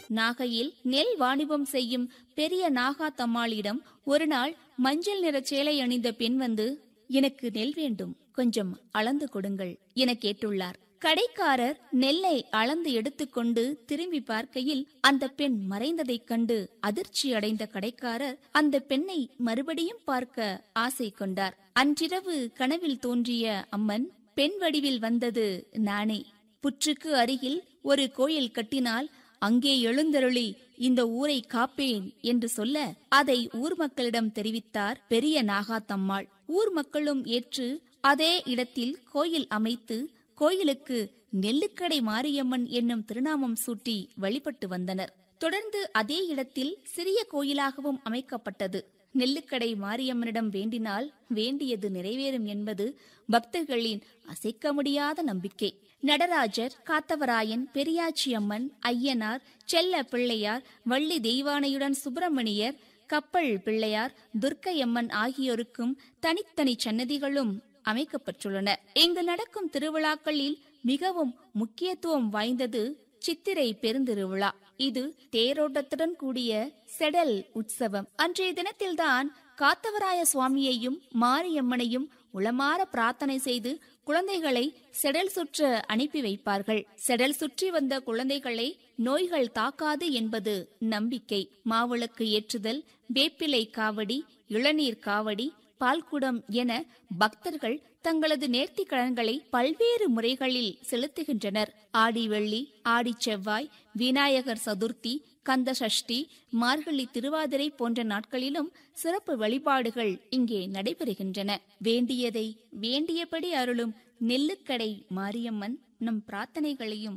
நாகையில் நெல் வாணிபம் செய்யும் பெரிய நாகாத்தம்மாளிடம் ஒரு நாள் மஞ்சள் நிற சேலை அணிந்த பெண் வந்து, எனக்கு நெல் வேண்டும், கொஞ்சம் அளந்து கொடுங்கள் என கேட்டுள்ளார். கடைக்காரர் நெல்லை அளந்து எடுத்துக்கொண்டு திரும்பி பார்க்கையில் அந்த பெண் மறைந்ததைக் கண்டு அதிர்ச்சி அடைந்த கடைக்காரர் அந்த பெண்ணை மறுபடியும் பார்க்க ஆசை கொண்டார். அன்றிரவு கனவில் தோன்றிய அம்மன் பெண் வடிவில் வந்தது நானே. புற்றுக்கு அருகில் ஒரு கோயில் கட்டினால் அங்கே எழுந்தருளி இந்த ஊரை காப்பேன் என்று சொல்ல அதை ஊர் மக்களிடம் தெரிவித்தார் பெரிய நாகாத்தம்மாள். ஊர் மக்களும் ஏற்று அதே இடத்தில் கோயில் அமைத்து கோயிலுக்கு நெல்லுக்கடை மாரியம்மன் என்னும் திருநாமம் சூட்டி வழிபட்டு வந்தனர். தொடர்ந்து அதே இடத்தில் சிறிய கோயிலாகவும் அமைக்கப்பட்டது. நெல்லுக்கடை மாரியம்மனிடம் வேண்டினால் வேண்டியது நிறைவேறும் என்பது பக்தர்களின் அசைக்க முடியாத நம்பிக்கை. நடராஜர், காத்தவராயன், பெரியாச்சி அம்மன், ஐயனார், செல்ல பிள்ளையார், வள்ளி தெய்வானையுடன் சுப்பிரமணியர், கப்பல் பிள்ளையார், துர்க்கையம்மன் ஆகியோருக்கும் தனித்தனி சன்னதிகளும் அமைக்கப்பட்டுள்ளன. இங்கு நடக்கும் திருவிழாக்களில் மிகவும் முக்கியத்துவம் வாய்ந்தது சித்திரை பெருந்திருவிழா. இது தேரோட்டத்துடன் கூடிய செடல் உற்சவம். அன்றைய தினத்தில்தான் காத்தவராய சுவாமியையும் மாரியம்மனையும் உளமாற பிரார்த்தனை செய்து குழந்தைகளை செடல் சுற்ற அனுப்பி வைப்பார்கள். செடல் சுற்றி வந்த குழந்தைகளை நோய்கள் தாக்காது என்பது நம்பிக்கை. மாவிளக்கு ஏற்றுதல், வேப்பிலை காவடி, இளநீர் காவடி, பால்குடம் என பக்தர்கள் தங்களது நேர்த்தி கடன்களை பல்வேறு முறைகளில் செலுத்துகின்றனர். ஆடி வெள்ளி, ஆடி செவ்வாய், விநாயகர் சதுர்த்தி, கந்த சஷ்டி, மார்கழி திருவாதிரை போன்ற நாட்களிலும் சிறப்பு வழிபாடுகள் இங்கே நடைபெறுகின்றன. வேண்டியதை வேண்டியபடி அருளும் நெல்லுக்கடை மாரியம்மன் நம் பிரார்த்தனைகளையும்